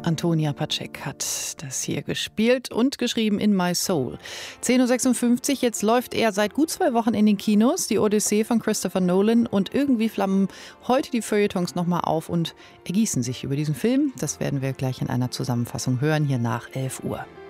Antonia Pacek hat das hier gespielt und geschrieben in My Soul. 10.56 Uhr, jetzt läuft er seit gut 2 Wochen in den Kinos, die Odyssee von Christopher Nolan, und irgendwie flammen heute die Feuilletons nochmal auf und ergießen sich über diesen Film. Das werden wir gleich in einer Zusammenfassung hören, hier nach 11 Uhr.